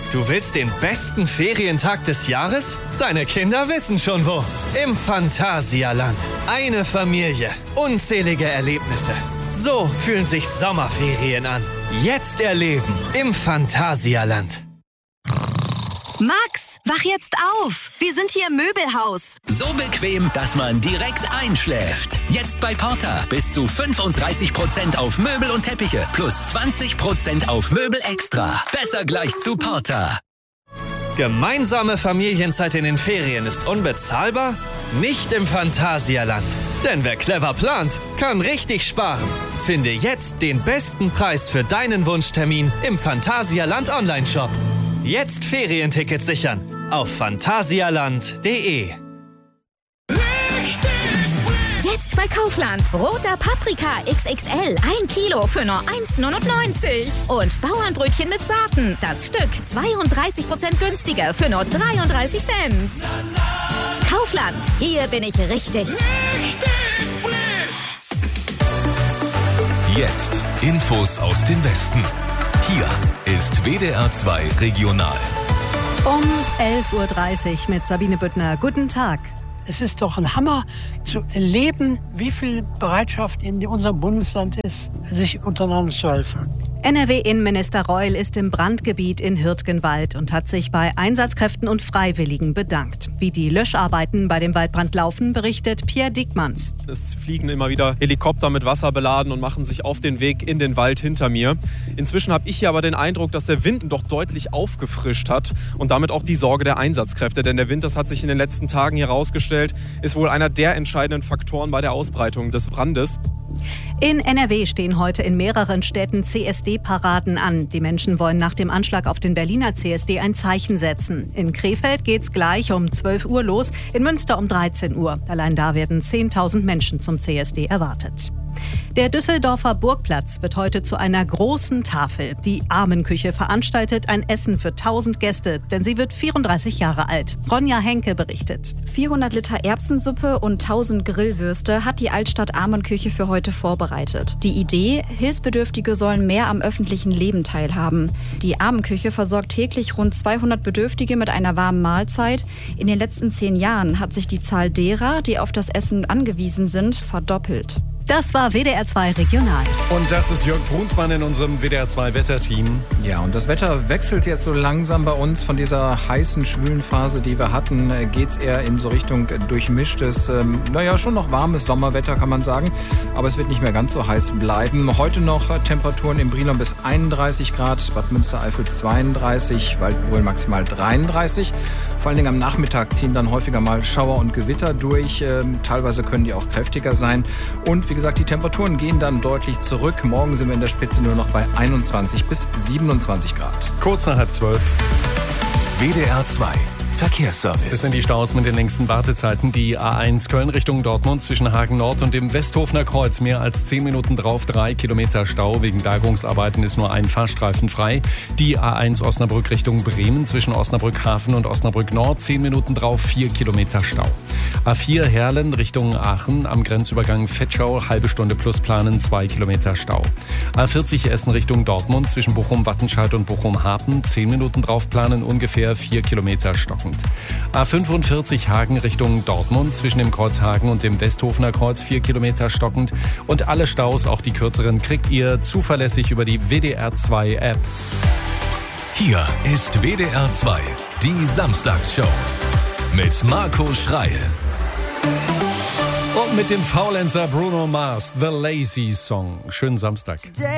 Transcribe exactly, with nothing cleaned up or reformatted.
Du willst den besten Ferientag des Jahres? Deine Kinder wissen schon wo. Im Phantasialand. Eine Familie. Unzählige Erlebnisse. So fühlen sich Sommerferien an. Jetzt erleben im Phantasialand. Max, wach jetzt auf. Wir sind hier im Möbelhaus. So bequem, dass man direkt einschläft. Jetzt bei Porter bis zu fünfunddreißig Prozent auf Möbel und Teppiche plus zwanzig Prozent auf Möbel extra. Besser gleich zu Porter. Gemeinsame Familienzeit in den Ferien ist unbezahlbar? Nicht im Phantasialand. Denn wer clever plant, kann richtig sparen. Finde jetzt den besten Preis für deinen Wunschtermin im Phantasialand Online-Shop. Jetzt Ferientickets sichern auf phantasialand punkt de. Jetzt bei Kaufland. Roter Paprika X X L. Ein Kilo für nur eins neunundneunzig. Und Bauernbrötchen mit Sorten. Das Stück zweiunddreißig Prozent günstiger für nur dreiunddreißig Cent. Kaufland. Hier bin ich richtig. Richtig frisch. Jetzt Infos aus dem Westen. Hier ist W D R zwei Regional. Um elf Uhr dreißig mit Sabine Büttner. Guten Tag. Es ist doch ein Hammer zu erleben, wie viel Bereitschaft in unserem Bundesland ist, sich untereinander zu helfen. N R W-Innenminister Reul ist im Brandgebiet in Hürtgenwald und hat sich bei Einsatzkräften und Freiwilligen bedankt. Wie die Löscharbeiten bei dem Waldbrand laufen, berichtet Pierre Diekmanns. Es fliegen immer wieder Helikopter mit Wasser beladen und machen sich auf den Weg in den Wald hinter mir. Inzwischen habe ich hier aber den Eindruck, dass der Wind doch deutlich aufgefrischt hat und damit auch die Sorge der Einsatzkräfte. Denn der Wind, das hat sich in den letzten Tagen hier herausgestellt, ist wohl einer der entscheidenden Faktoren bei der Ausbreitung des Brandes. In N R W stehen heute in mehreren Städten C S D-Paraden an. Die Menschen wollen nach dem Anschlag auf den Berliner C S D ein Zeichen setzen. In Krefeld geht's gleich um zwölf Uhr los, in Münster um dreizehn Uhr. Allein da werden zehntausend Menschen zum C S D erwartet. Der Düsseldorfer Burgplatz wird heute zu einer großen Tafel. Die Armenküche veranstaltet ein Essen für tausend Gäste, denn sie wird vierunddreißig Jahre alt. Ronja Henke berichtet. vierhundert Liter Erbsensuppe und tausend Grillwürste hat die Altstadt Armenküche für heute vorbereitet. Die Idee, Hilfsbedürftige sollen mehr am öffentlichen Leben teilhaben. Die Armenküche versorgt täglich rund zweihundert Bedürftige mit einer warmen Mahlzeit. In den letzten zehn Jahren hat sich die Zahl derer, die auf das Essen angewiesen sind, verdoppelt. Das war W D R zwei Regional. Und das ist Jörg Brunsmann in unserem W D R zwei Wetterteam. Ja, und das Wetter wechselt jetzt so langsam bei uns. Von dieser heißen, schwülen Phase, die wir hatten, geht es eher in so Richtung durchmischtes, ähm, naja, schon noch warmes Sommerwetter, kann man sagen. Aber es wird nicht mehr ganz so heiß bleiben. Heute noch Temperaturen im Brilon bis einunddreißig Grad, Bad Münstereifel zweiunddreißig, Waldbröl maximal dreiunddreißig. Vor allen Dingen am Nachmittag ziehen dann häufiger mal Schauer und Gewitter durch. Ähm, teilweise können die auch kräftiger sein. Und wie Wie gesagt, die Temperaturen gehen dann deutlich zurück. Morgen sind wir in der Spitze nur noch bei einundzwanzig bis siebenundzwanzig Grad. Kurz nach halb zwölf. W D R zwei Verkehrsservice. Das sind die Staus mit den längsten Wartezeiten. Die A eins Köln Richtung Dortmund zwischen Hagen Nord und dem Westhofener Kreuz. Mehr als zehn Minuten drauf, drei Kilometer Stau. Wegen Bergungsarbeiten ist nur ein Fahrstreifen frei. Die A eins Osnabrück Richtung Bremen zwischen Osnabrück Hafen und Osnabrück Nord. zehn Minuten drauf, vier Kilometer Stau. A vier Herlen Richtung Aachen am Grenzübergang Vetschau. Halbe Stunde plus planen, zwei Kilometer Stau. A vierzig Essen Richtung Dortmund zwischen Bochum-Wattenscheid und Bochum-Hapen. zehn Minuten drauf planen, ungefähr vier Kilometer stockend. A fünfundvierzig Hagen Richtung Dortmund zwischen dem Kreuz Hagen und dem Westhofener Kreuz vier Kilometer stockend. Und alle Staus, auch die kürzeren, kriegt ihr zuverlässig über die W D R zwei App. Hier ist W D R zwei, die Samstagsshow mit Marco Schreil. Und mit dem Faulenzer Bruno Mars, The Lazy Song. Schönen Samstag.